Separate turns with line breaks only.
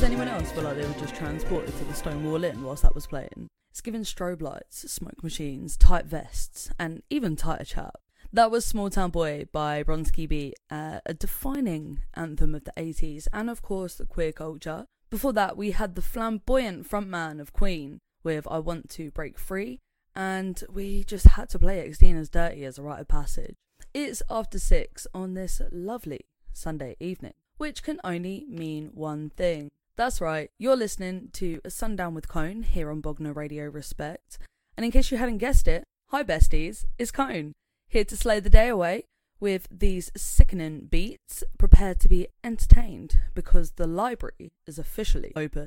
Does anyone else feel like they were just transported to the Stonewall Inn whilst that was playing? It's given strobe lights, smoke machines, tight vests, and even tighter chap. That was Small Town Boy by Bronski Beat, a defining anthem of the 80s and of course the queer culture. Before that we had the flamboyant frontman of Queen with I Want to Break Free, and we just had to play Xtina's Dirty as a rite of passage. It's after 6 on this lovely Sunday evening, which can only mean one thing. That's right, you're listening to A Sundown with Cone here on Bognor Radio Respect. And in case you hadn't guessed it, hi besties, it's Cone, here to slay the day away with these sickening beats, prepared to be entertained because the library is officially open.